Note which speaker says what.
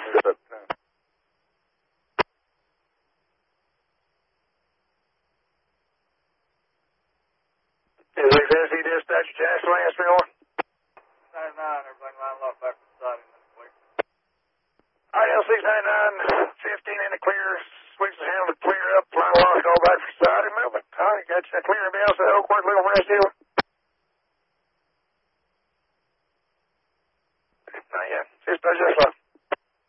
Speaker 1: Is this SC Dispatch, Jazz Lance, 3-1?
Speaker 2: 99, everything lined up back beside him this week.
Speaker 1: RL 699, 15 in the clear, switches handle to clear up, flying lost, all back for side and movement. All right, got you clear down, so Oakwood, Little Rest Hill. Not yet. Dispatch, just